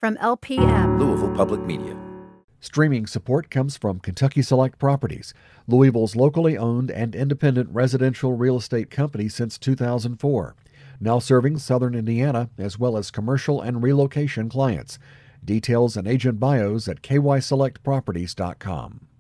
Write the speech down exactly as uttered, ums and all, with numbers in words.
From L P M, Louisville Public Media. Streaming support comes from Kentucky Select Properties, Louisville's locally owned and independent residential real estate company since two thousand four, now serving southern Indiana as well as commercial and relocation clients. Details and agent bios at k y select properties dot com.